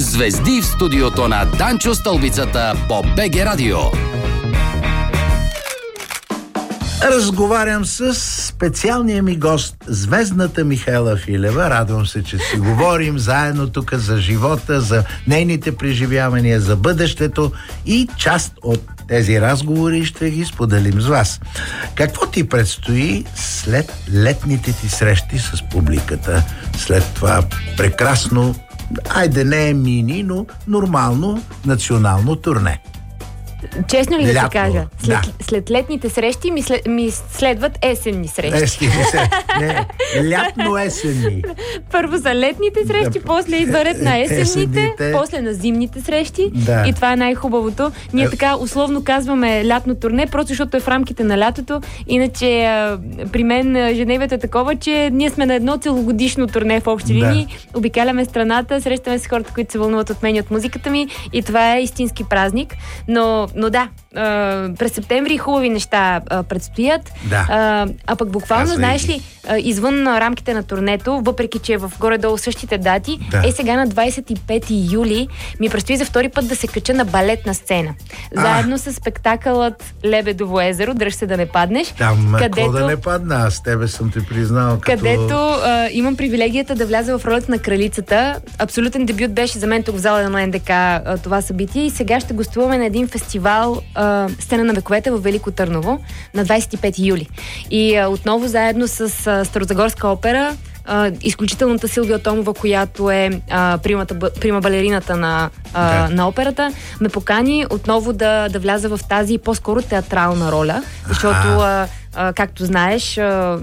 Звезди в студиото на Данчо Стълбицата по БГ Радио. Разговарям с специалния ми гост, звездната Михаела Филева. Радвам се, че си говорим заедно тук за живота, за нейните преживявания, за бъдещето и част от тези разговори ще ги споделим с вас. Какво ти предстои след летните ти срещи с публиката? След това прекрасно, айде не е мини, но нормално национално турне. Честно ли да ти кажа? След летните срещи ми следват есенни срещи. Не, лятно-есенни. Първо са летните срещи, после идва ред на есенните, после на зимните срещи. Да. И това е най-хубавото. Ние така условно казваме лятно турне, просто защото е в рамките на лятото. Иначе при мен Женевието е такова, че ние сме на едно целогодишно турне в общи линии. Обикаляме страната, срещаме се хората, които се вълнуват от мен и от музиката ми. И това е истински празник. Но да, през септември хубави неща предстоят. Да. А пък буквално, знаеш ли, извън рамките на турнето, въпреки че е в горе-долу същите дати, сега на 25 юли ми предстои за втори път да се кача на балетна сцена. Заедно с спектакълът Лебедово езеро, дръж се да не паднеш. Където да не падна, аз тебе съм те признал като... Където имам привилегията да вляза в ролята на кралицата. Абсолютен дебют беше за мен тук в зала на НДК това събитие и сега ще гостуваме на един фестивал Сцена на вековете в Велико Търново на 25 юли. И отново заедно с Старозагорска опера, изключителната Силвия Томова, която е прима балерината на операта, ме покани отново да вляза в тази по-скоро театрална роля, защото както знаеш,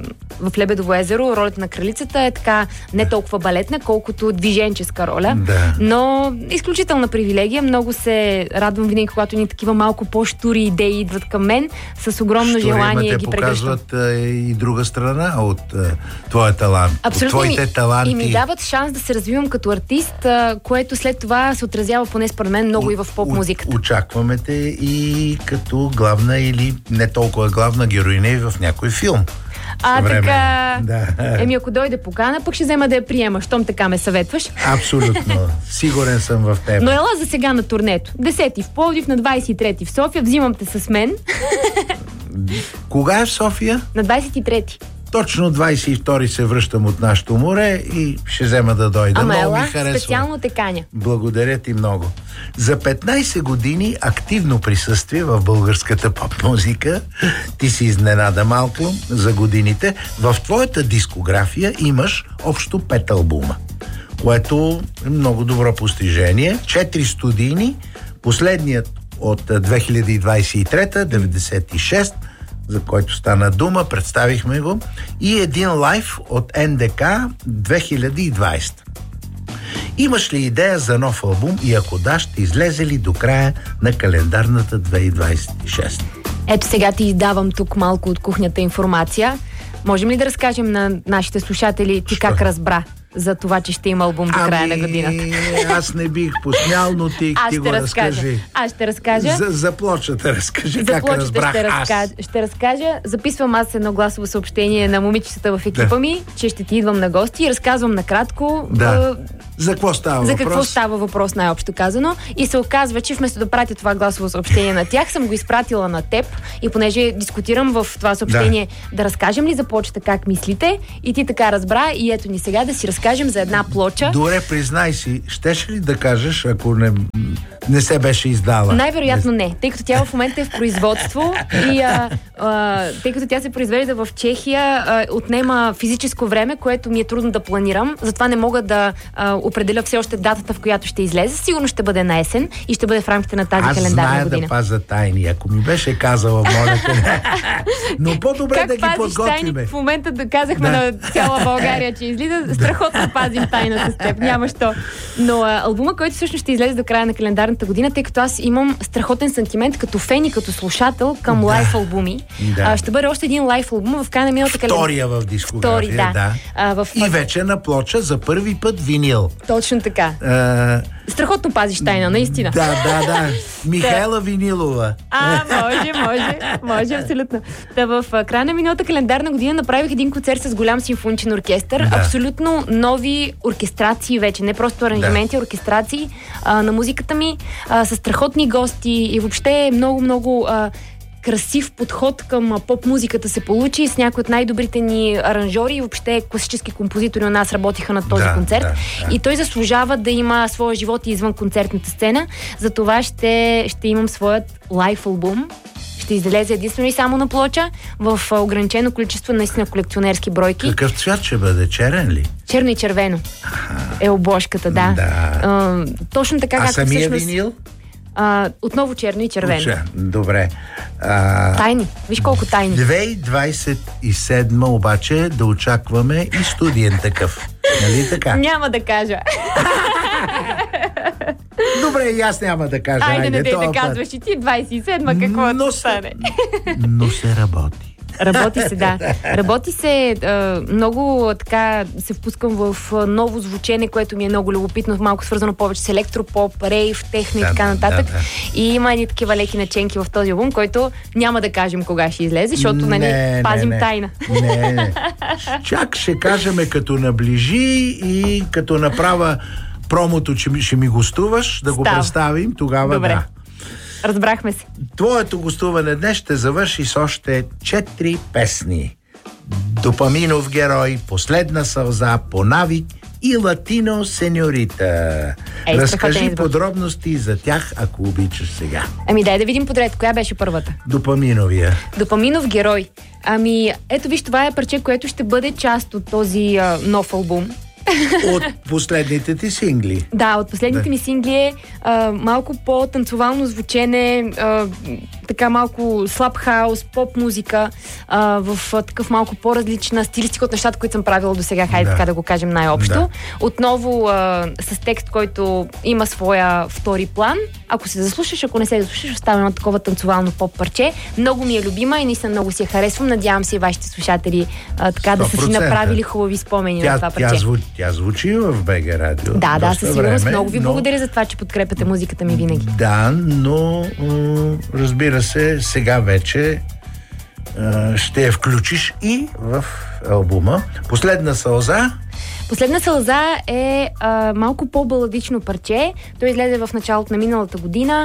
в Лебедово езеро ролята на кралицата е така не толкова балетна, колкото движенческа роля. Да. Но изключителна привилегия. Много се радвам винаги, когато ни такива малко по-щури идеи идват към мен, с огромно желание ги прегръщам. Те показват и друга страна от твоя талант. Абсолютно. От твоите таланти. И ми дават шанс да се развивам като артист, което след това се отразява поне според мен много и в поп-музиката. Очакваме те и като главна или не толкова главна героиня в някой филм. Така. Да. Ако дойде покана, пък ще взема да я приема, щом така ме съветваш. Абсолютно. Сигурен съм в теб. Но ела за сега на турнето. 10 в Пловдив, на 23 в София. Взимам те с мен. Кога е в София? На 23. Точно 22 се връщам от нашото море и ще взема да дойда. Много ми харесва. Специално те каня. Благодаря ти много. За 15 години активно присъствие в българската поп-музика. Ти си изненада малко за годините. В твоята дискография имаш общо 5 албума, което е много добро постижение. 4 студийни, последният от 2023, 96, за който стана дума, представихме го, и един лайв от НДК 2020. Имаш ли идея за нов албум и ако да, ще излезе ли до края на календарната 2026? Ето сега ти давам тук малко от кухнята информация. Можем ли да разкажем на нашите слушатели ти как разбра за това, че ще има албум до края на годината? Аз не бих посмял, но ти го разкажи. Аз ще разкажа. За плочата разкажи как разбрах ще разкажа. Записвам аз едно гласово съобщение на момичетата в екипа ми, че ще ти идвам на гости и разказвам накратко за какво става въпрос. За какво става въпрос, най-общо казано. И се оказва, че вместо да пратя това гласово съобщение на тях, съм го изпратила на теб. И понеже дискутирам в това съобщение да разкажем ли за плочата как мислите, и ти така разбра, и ето ни сега да си разкажем за една плоча. Добре, признай си, щеш ли да кажеш, ако не се беше издала? Най-вероятно не, тъй като тя в момента е в производство и тъй като тя се произвежда в Чехия, отнема физическо време, което ми е трудно да планирам. Затова не мога да определя все още датата, в която ще излезе. Сигурно ще бъде на есен и ще бъде в рамките на тази календарна година. Аз зная да пазя тайни. Ако ми беше казала, моля те. Но по-добре как да ги подготвиме. Тайни? В момента да казахме на цяла България, че излиза. Страхотно пазим тайна с теб. Няма що. Но албума, който всъщност ще излезе до края на календарната година, тъй като аз имам страхотен сантимент като фен и като слушател към лайф албуми. Ще бъде още един лайф албум в края на миналата календарна. Втория в дискография, И вече на плоча за първи път винил. Точно така. Страхотно пазиш тайна, наистина. Да. Михайла Винилова. Може, абсолютно. Та в края на миналата календарна година направих един концерт с голям симфоничен оркестър. Да. Абсолютно нови оркестрации вече, не просто аранжименти, оркестрации на музиката ми, с страхотни гости и въобще много красив подход към поп-музиката се получи с някои от най-добрите ни аранжори и въобще класически композитори у нас работиха на този концерт. И той заслужава да има своя живот и извън концертната сцена. Затова ще имам своят лайв албум. Ще излезе единствено и само на плоча в ограничено количество, наистина колекционерски бройки. Какъв цвят ще бъде? Черен ли? Черно и червено е обложката, да. Точно така, както самия всъщност... винил? Отново черно и червено. Добре. Тайни. Виж колко тайни. 2027 обаче да очакваме и студиен такъв. Нали така? Няма да кажа. Добре, и аз няма да кажа. Айде, не да казваш и ти 27-ма, какво да стане. Но се работи. Работи се. Много така се впускам в ново звучене, което ми е много любопитно, малко свързано повече с електропоп, рейв, техно и така нататък. И има едни такива леки наченки в този албум, който няма да кажем кога ще излезе, защото пазим тайна. Не. Чак ще кажем като наближи и като направя промото, че ще ми гостуваш, да го представим, тогава добре. Да. Разбрахме се. Твоето гостуване днес ще завърши с още 4 песни. Допаминов герой, Последна сълза, По навик и Латино сеньорита. Разкажи подробности за тях, ако обичаш сега. Дай да видим подред. Коя беше първата? Допаминовия. Допаминов герой. Ето виж, това е парче, което ще бъде част от този нов албум. От последните ти сингли. Да, от последните ми сингли е малко по-танцовално звучене, така малко слаб хаус, поп музика, в такъв малко по-различна стилистика от нещата, които съм правила до сега, хайде така да го кажем най-общо. Да. Отново с текст, който има своя втори план. Ако се заслушаш, ако не се заслушаш, остава едно такова танцовално поп парче. Много ми е любима и наистина много си я харесвам. Надявам се и вашите слушатели така 100%. Да са си направили хубави спомени на това парче. Тя звучи в БГ Радио. Да, със сигурност. Много ви благодаря за това, че подкрепяте музиката ми винаги. Да, но разбира се, сега вече ще я включиш и в албума. Последна сълза. Последна сълза е малко по-баладично парче. Той излезе в началото на миналата година.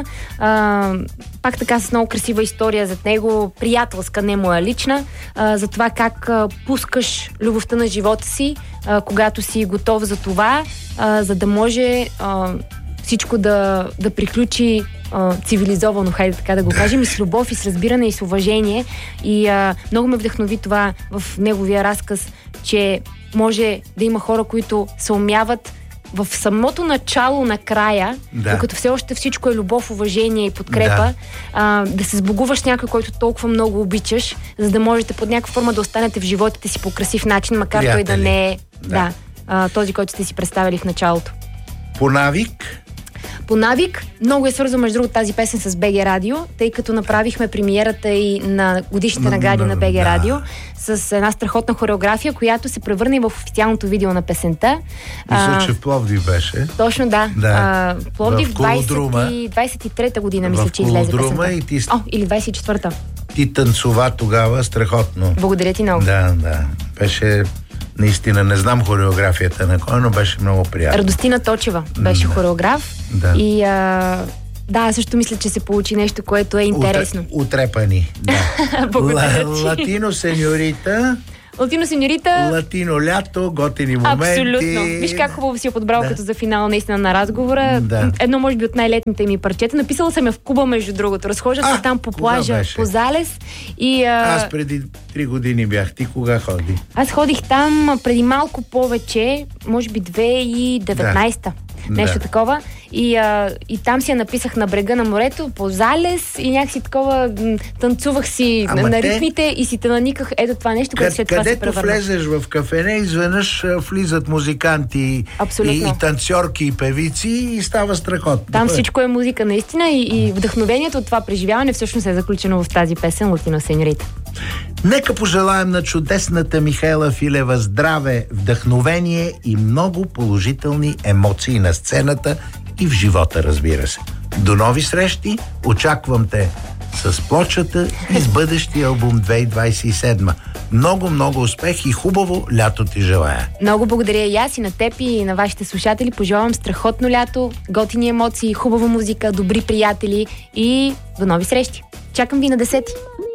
Пак така с много красива история зад него, приятелска, не моя лична, за това как пускаш любовта на живота си, когато си готов за това, за да може всичко да приключи цивилизовано, хайде така да го кажем, и с любов, и с разбиране, и с уважение. И много ме вдъхнови това в неговия разказ, че може да има хора, които се умяват в самото начало на края, докато все още всичко е любов, уважение и подкрепа, да се сбогуваш с някой, който толкова много обичаш, за да можете под някаква форма да останете в животите си по красив начин, макар той да не е този, който сте си представили в началото. По навик? По навик, много е свързано между другото тази песен с БГ Радио, тъй като направихме премиерата и на годишните награди на БГ Радио с една страхотна хореография, която се превърна и в официалното видео на песента. Мисля, че в Пловдив беше. Точно, да. В Пловдив 23-та година, мисля, че излезе песента. Или 24-та. Ти танцова тогава страхотно. Благодаря ти много. Да. Беше... Наистина, не знам хореографията на кой, но беше много приятно. Радостина Точева беше хореограф. Да. И също мисля, че се получи нещо, което е интересно. Утрепани. Да. Благодаря ти. Латино сеньорита. Латино сеньорита. Латино лято, готини моменти. Абсолютно. Виж как хубаво си я подбрал като за финал наистина на разговора. Едно може би от най-летните ми парчета. Написала съм я в Куба, между другото. Разхождах се там по плажа, по залез. И, аз преди 3 години бях. Ти кога ходи? Аз ходих там преди малко повече, може би 2019-та. Нещо такова. И там си я написах на брега на морето, по залез и някакси такова танцувах си на ритмите и си те наниках ето това нещо, което след това се превърна. Където влезеш в кафене, изведнъж влизат музиканти и танцорки и певици и става страхотно. Там всичко е музика наистина и вдъхновението от това преживяване всъщност е заключено в тази песен Латино сеньорита. Нека пожелаем на чудесната Михайла Филева здраве, вдъхновение и много положителни емоции на сцената и в живота, разбира се. До нови срещи, очаквам те с плочата и с бъдещия албум 2027. Много успех и хубаво лято ти желая. Много благодаря и аз и на теб и на вашите слушатели. Пожелавам страхотно лято, готини емоции, хубава музика, добри приятели и до нови срещи. Чакам ви на 10.